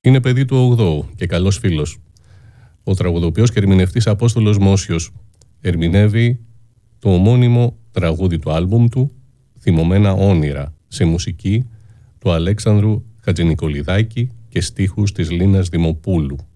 Είναι παιδί του 8ου και καλός φίλος. Ο τραγουδοποιός και ερμηνευτής Απόστολος Μόσιος ερμηνεύει το ομώνυμο τραγούδι του άλμπουμ του «Θυμωμένα όνειρα» σε μουσική του Αλέξανδρου Χατζηνικολιδάκη και στίχους της Λίνας Δημοπούλου.